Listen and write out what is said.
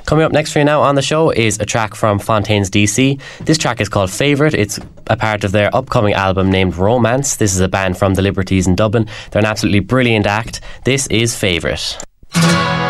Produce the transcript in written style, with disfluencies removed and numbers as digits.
Coming up next for you now on the show is a track from Fontaines DC. This track is called Favourite. It's a part of their upcoming album named Romance. This is a band from the Liberties in Dublin. They're an absolutely brilliant act. This is Favourite.